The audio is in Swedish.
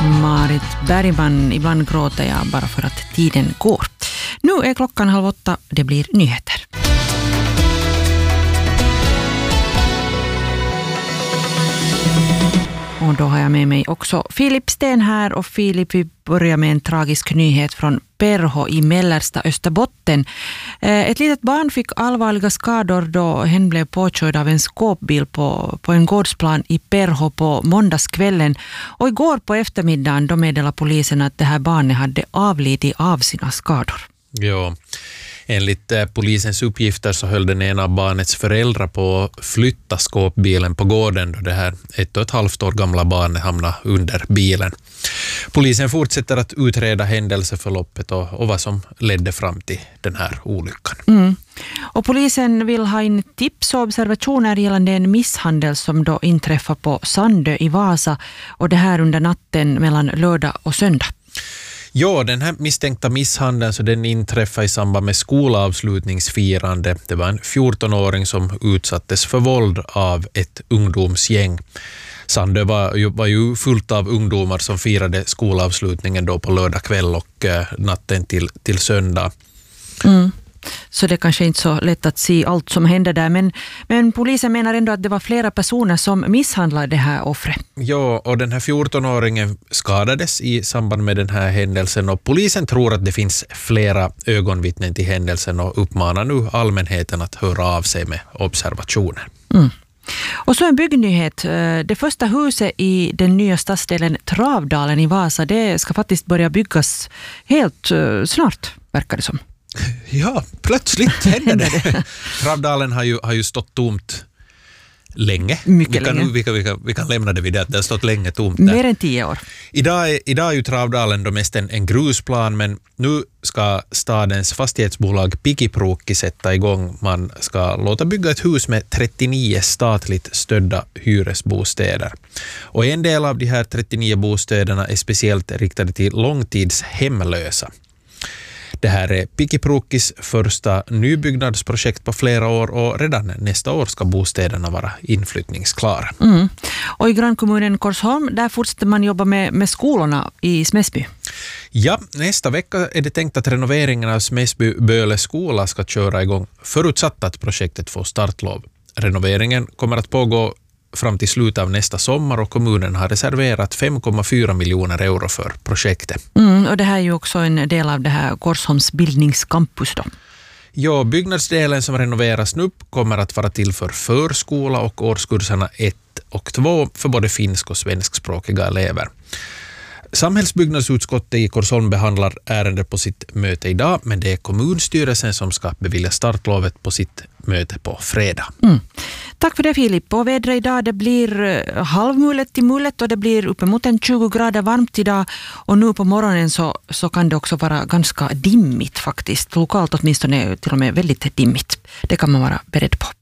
Marit Bergman. Ibland gråter jag bara för att tiden går. Nu är klockan 7:30, det blir nyheter. Och då har jag med mig också Filip Sten här. Och Filip, vi börjar med en tragisk nyhet från Perho i mellersta Österbotten. Ett litet barn fick allvarliga skador då hen blev påkörd av en skåpbil på en gårdsplan i Perho på måndagskvällen. Och igår på eftermiddagen då meddelade polisen att det här barnet hade avlidit av sina skador. Ja, enligt polisens uppgifter så höll den ena av barnets föräldrar på att flytta skåpbilen på gården då det här 1,5 år gamla barnet hamnade under bilen. Polisen fortsätter att utreda händelseförloppet och vad som ledde fram till den här olyckan. Och polisen vill ha in tips och observationer gällande en misshandel som då inträffar på Sandö i Vasa, och det här under natten mellan lördag och söndag. Ja, den här misstänkta misshandeln så den inträffade i samband med skolavslutningsfirande. Det var en 14-åring som utsattes för våld av ett ungdomsgäng. Sandö var ju fullt av ungdomar som firade skolavslutningen då på lördag kväll och natten till söndag. Så det är kanske inte så lätt att se allt som hände där. Men polisen menar ändå att det var flera personer som misshandlade det här offret. Ja, och den här 14-åringen skadades i samband med den här händelsen. Och polisen tror att det finns flera ögonvittnen till händelsen och uppmanar nu allmänheten att höra av sig med observationer. Och så en byggnyhet. Det första huset i den nya stadsdelen Travdalen i Vasa, det ska faktiskt börja byggas helt snart, verkar det som. Ja, plötsligt händer det. Travdalen har ju stått tomt länge. Vi kan lämna det vid det, att det har stått länge tomt där. Mer än 10 år. Idag är ju Travdalen då mest en grusplan, men nu ska stadens fastighetsbolag Pikiprookki sätta igång. Man ska låta bygga ett hus med 39 statligt stödda hyresbostäder. Och en del av de här 39 bostäderna är speciellt riktade till långtidshemlösa. Det här är Pikipruukkis första nybyggnadsprojekt på flera år, och redan nästa år ska bostäderna vara inflyttningsklara. Och i grannkommunen Korsholm, där fortsätter man jobba med skolorna i Smäsby. Ja, nästa vecka är det tänkt att renoveringen av Smäsby Böle skola ska köra igång, förutsatt att projektet får startlov. Renoveringen kommer att pågå fram till slutet av nästa sommar, och kommunen har reserverat 5,4 miljoner euro för projektet. Och det här är ju också en del av det här Korsholms bildningscampus då. Ja, byggnadsdelen som renoveras nu kommer att vara till för förskola och årskurserna 1 och 2 för både finsk- och svenskspråkiga elever. Samhällsbyggnadsutskottet i Korsholm behandlar ärendet på sitt möte idag, men det är kommunstyrelsen som ska bevilja startlovet på sitt möte på fredag. Tack för det, Filip. Och vädret idag, det blir halvmulet till mulet och det blir uppemot 20 grader varmt idag. Och nu på morgonen så kan det också vara ganska dimmigt faktiskt. Lokalt åtminstone till och med väldigt dimmigt. Det kan man vara beredd på.